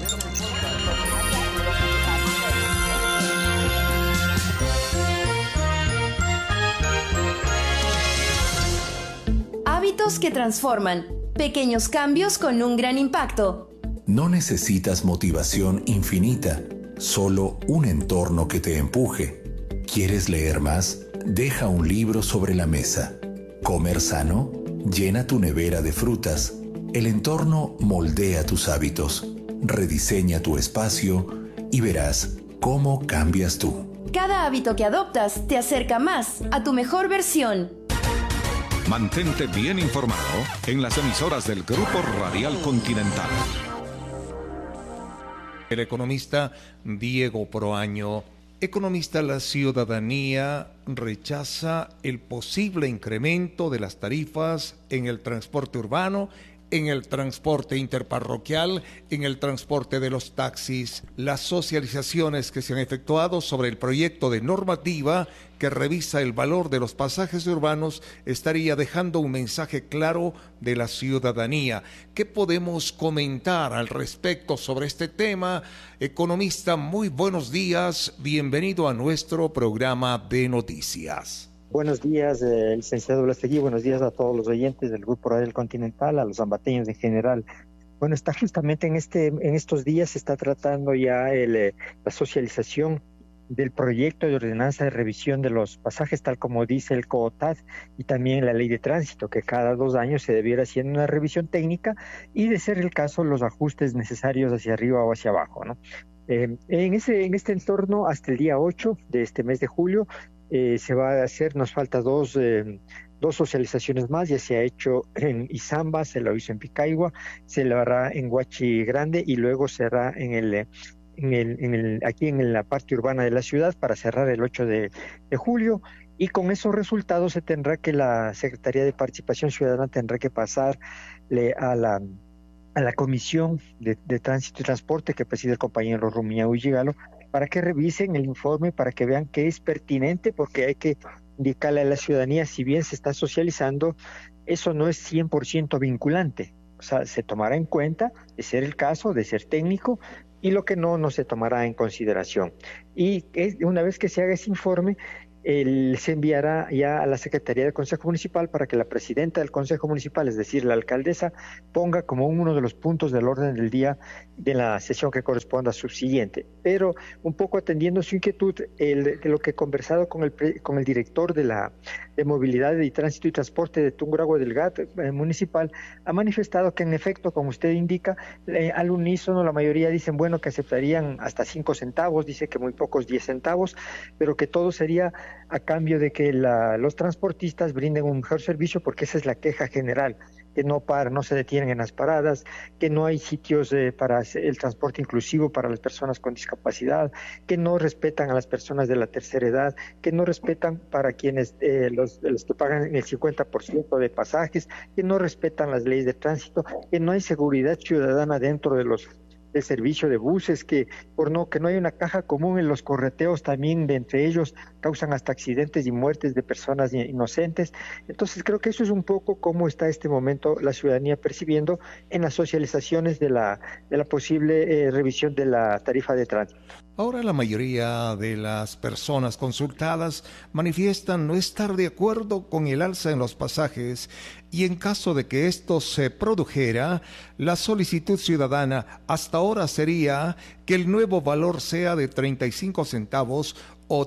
Hábitos que transforman. Pequeños cambios con un gran impacto. No necesitas motivación infinita, solo un entorno que te empuje. ¿Quieres leer más? Deja un libro sobre la mesa. ¿Comer sano? Llena tu nevera de frutas. El entorno moldea tus hábitos, rediseña tu espacio y verás cómo cambias tú. Cada hábito que adoptas te acerca más a tu mejor versión. Mantente bien informado en las emisoras del Grupo Radial Continental. El economista Diego Proaño. Economista, la ciudadanía rechaza el posible incremento de las tarifas en el transporte urbano, en el transporte interparroquial, en el transporte de los taxis. Las socializaciones que se han efectuado sobre el proyecto de normativa que revisa el valor de los pasajes urbanos estaría dejando un mensaje claro de la ciudadanía. ¿Qué podemos comentar al respecto sobre este tema? Economista, muy buenos días. Bienvenido a nuestro programa de noticias. Buenos días, licenciado Blastegui. Buenos días a todos los oyentes del Grupo Radial Continental, a los ambateños en general. Bueno, está justamente en estos días se está tratando ya la socialización del proyecto de ordenanza de revisión de los pasajes, tal como dice el COOTAD y también la ley de tránsito, que cada 2 años se debiera hacer una revisión técnica y, de ser el caso, los ajustes necesarios hacia arriba o hacia abajo, ¿no? En este entorno, hasta el día 8 de este mes de julio, se va a hacer, nos falta dos socializaciones más. Ya se ha hecho en Izamba, se lo hizo en Picaigua, se lo hará en Huachi Grande y luego será en aquí en la parte urbana de la ciudad para cerrar el 8 de julio. Y con esos resultados se tendrá que la Secretaría de Participación Ciudadana tendrá que pasarle a la Comisión de Tránsito y Transporte que preside el compañero Rumia Uyigalo para que revisen el informe, para que vean que es pertinente, porque hay que indicarle a la ciudadanía, si bien se está socializando, eso no es 100% vinculante. O sea, se tomará en cuenta, de ser el caso, de ser técnico, y lo que no se tomará en consideración. Y una vez que se haga ese informe, se enviará ya a la Secretaría del Consejo Municipal para que la presidenta del Consejo Municipal, es decir, la alcaldesa, ponga como uno de los puntos del orden del día de la sesión que corresponda a su siguiente. Pero un poco atendiendo su inquietud, lo que he conversado con el director de Movilidad y Tránsito y Transporte de Tungurahua del GAT municipal, ha manifestado que en efecto, como usted indica, al unísono la mayoría dicen, bueno, que aceptarían hasta 5 centavos, dice que muy pocos 10 centavos, pero que todo sería a cambio de que los transportistas brinden un mejor servicio, porque esa es la queja general, que no se detienen en las paradas, que no hay sitios para el transporte inclusivo para las personas con discapacidad, que no respetan a las personas de la tercera edad, que no respetan para quienes los que pagan el 50% de pasajes, que no respetan las leyes de tránsito, que no hay seguridad ciudadana dentro del servicio de buses, que no hay una caja común en los correteos también, de entre ellos causan hasta accidentes y muertes de personas inocentes. Entonces creo que eso es un poco cómo está este momento la ciudadanía percibiendo en las socializaciones de la posible revisión de la tarifa de tránsito. Ahora la mayoría de las personas consultadas manifiestan no estar de acuerdo con el alza en los pasajes, y en caso de que esto se produjera, la solicitud ciudadana hasta ahora sería que el nuevo valor sea de 35 centavos o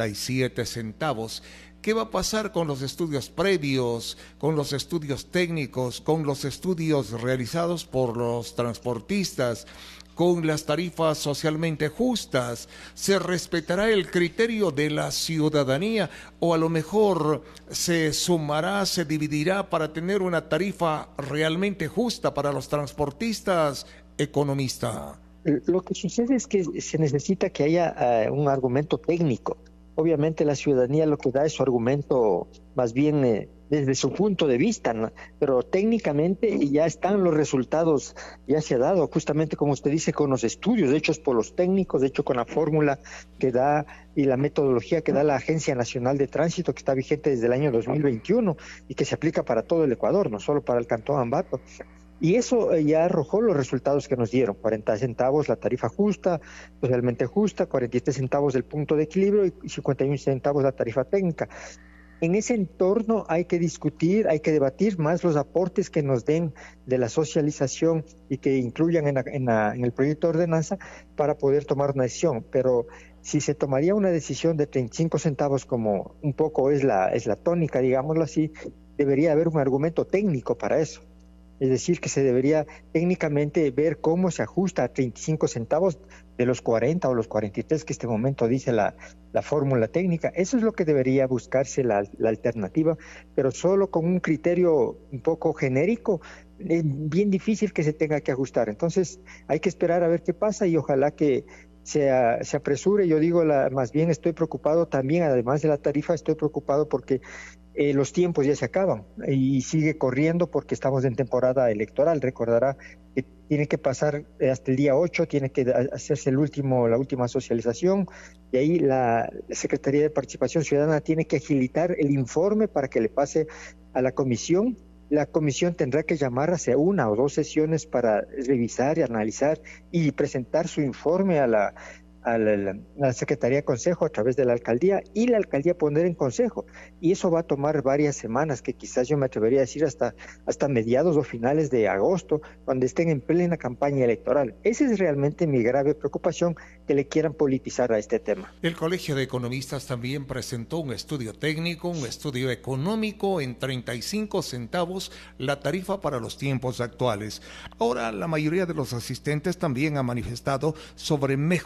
37 centavos. ¿Qué va a pasar con los estudios previos, con los estudios técnicos, con los estudios realizados por los transportistas, con las tarifas socialmente justas? ¿Se respetará el criterio de la ciudadanía o a lo mejor se sumará, se dividirá para tener una tarifa realmente justa para los transportistas? Economista. Lo que sucede es que se necesita que haya un argumento técnico. Obviamente la ciudadanía lo que da es su argumento más bien desde su punto de vista, ¿no? Pero técnicamente ya están los resultados, ya se ha dado, justamente como usted dice, con los estudios hechos por los técnicos, de hecho con la fórmula que da y la metodología que da la Agencia Nacional de Tránsito, que está vigente desde el año 2021 y que se aplica para todo el Ecuador, no solo para el Cantón Ambato. Y eso ya arrojó los resultados que nos dieron: 40 centavos la tarifa justa, socialmente justa, 43 centavos el punto de equilibrio y 51 centavos la tarifa técnica. En ese entorno hay que discutir, hay que debatir más los aportes que nos den de la socialización y que incluyan en el proyecto de ordenanza para poder tomar una decisión. Pero si se tomaría una decisión de 35 centavos, como un poco es la tónica, digámoslo así, debería haber un argumento técnico para eso. Es decir, que se debería técnicamente ver cómo se ajusta a 35 centavos de los 40 o los 43 que este momento dice la fórmula técnica. Eso es lo que debería buscarse la alternativa, pero solo con un criterio un poco genérico es bien difícil que se tenga que ajustar. Entonces hay que esperar a ver qué pasa y ojalá que se apresure. Yo digo, más bien estoy preocupado también, además de la tarifa, estoy preocupado porque los tiempos ya se acaban y sigue corriendo porque estamos en temporada electoral. Recordará que tiene que pasar hasta el día 8, tiene que hacerse la última socialización, y ahí la Secretaría de Participación Ciudadana tiene que agilitar el informe para que le pase a la comisión. La comisión tendrá que llamar hacia 1 o 2 sesiones para revisar y analizar y presentar su informe a la Secretaría de Consejo a través de la alcaldía, y la alcaldía poner en consejo, y eso va a tomar varias semanas, que quizás yo me atrevería a decir hasta mediados o finales de agosto, cuando estén en plena campaña electoral. Esa es realmente mi grave preocupación, que le quieran politizar a este tema. El Colegio de Economistas también presentó un estudio técnico, un estudio económico en 35 centavos la tarifa para los tiempos actuales. Ahora la mayoría de los asistentes también ha manifestado sobre mejoras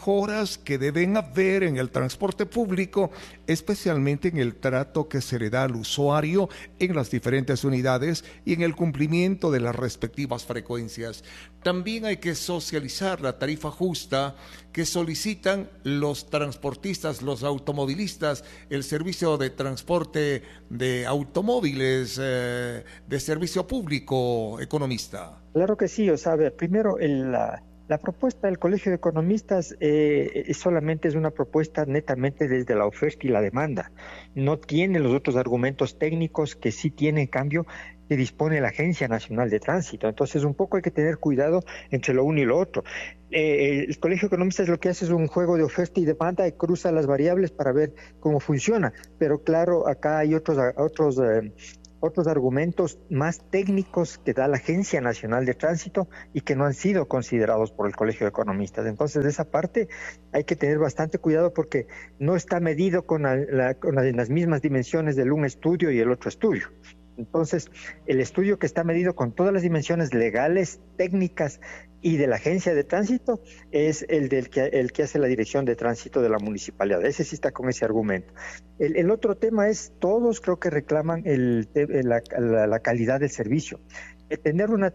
cosas que deben haber en el transporte público, especialmente en el trato que se le da al usuario en las diferentes unidades y en el cumplimiento de las respectivas frecuencias. También hay que socializar la tarifa justa que solicitan los transportistas, los automovilistas, el servicio de transporte de automóviles, de servicio público, economista. Claro que sí, o sea, primero la propuesta del Colegio de Economistas solamente es una propuesta netamente desde la oferta y la demanda. No tiene los otros argumentos técnicos que sí tiene, en cambio, que dispone la Agencia Nacional de Tránsito. Entonces, un poco hay que tener cuidado entre lo uno y lo otro. El Colegio de Economistas lo que hace es un juego de oferta y demanda y cruza las variables para ver cómo funciona. Pero claro, acá hay otros argumentos más técnicos que da la Agencia Nacional de Tránsito y que no han sido considerados por el Colegio de Economistas. Entonces, de esa parte hay que tener bastante cuidado porque no está medido con las mismas dimensiones del un estudio y el otro estudio. Entonces, el estudio que está medido con todas las dimensiones legales, técnicas y de la Agencia de Tránsito es el que hace la Dirección de Tránsito de la Municipalidad. Ese sí está con ese argumento. El otro tema es, todos creo que reclaman la calidad del servicio. Tener una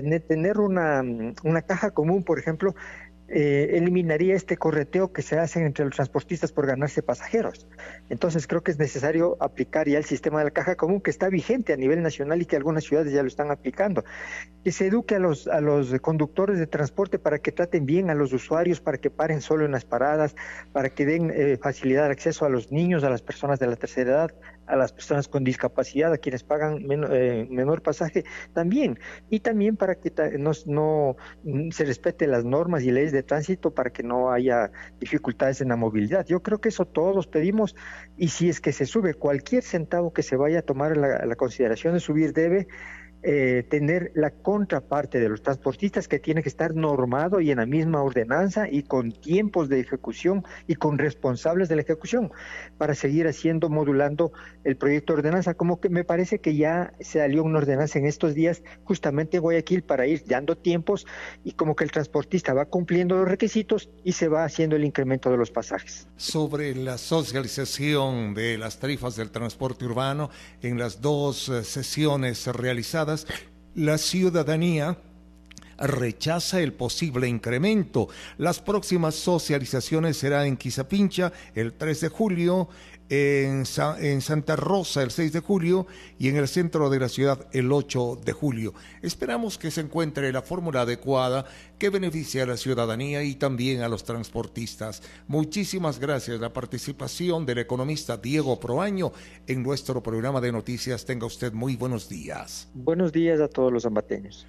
caja común, por ejemplo, eliminaría este correteo que se hace entre los transportistas por ganarse pasajeros. Entonces creo que es necesario aplicar ya el sistema de la caja común que está vigente a nivel nacional y que algunas ciudades ya lo están aplicando. Que se eduque a los conductores de transporte para que traten bien a los usuarios, para que paren solo en las paradas, para que den facilidad de acceso a los niños, a las personas de la tercera edad, a las personas con discapacidad, a quienes pagan menor pasaje también, y también para que no se respete las normas y leyes de tránsito para que no haya dificultades en la movilidad. Yo creo que eso todos pedimos, y si es que se sube cualquier centavo que se vaya a tomar la consideración de subir, debe tener la contraparte de los transportistas, que tiene que estar normado y en la misma ordenanza y con tiempos de ejecución y con responsables de la ejecución para seguir modulando el proyecto de ordenanza. Como que me parece que ya se salió una ordenanza en estos días justamente en Guayaquil para ir dando tiempos y como que el transportista va cumpliendo los requisitos y se va haciendo el incremento de los pasajes. Sobre la socialización de las tarifas del transporte urbano en las dos sesiones realizadas, la ciudadanía rechaza el posible incremento. Las próximas socializaciones serán en Quizapincha el 3 de julio, en Santa Rosa el 6 de julio y en el centro de la ciudad el 8 de julio. Esperamos que se encuentre la fórmula adecuada que beneficie a la ciudadanía y también a los transportistas. Muchísimas gracias. La participación del economista Diego Proaño en nuestro programa de noticias. Tenga usted muy buenos días. Buenos días a todos los ambateños.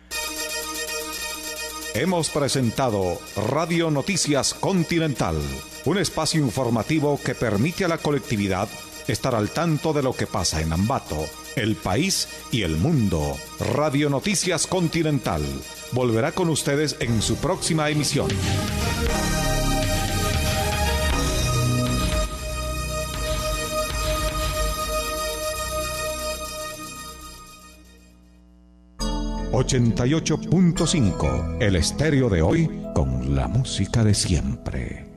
Hemos presentado Radio Noticias Continental, un espacio informativo que permite a la colectividad estar al tanto de lo que pasa en Ambato, el país y el mundo. Radio Noticias Continental volverá con ustedes en su próxima emisión. ...88.5... el estéreo de hoy con la música de siempre.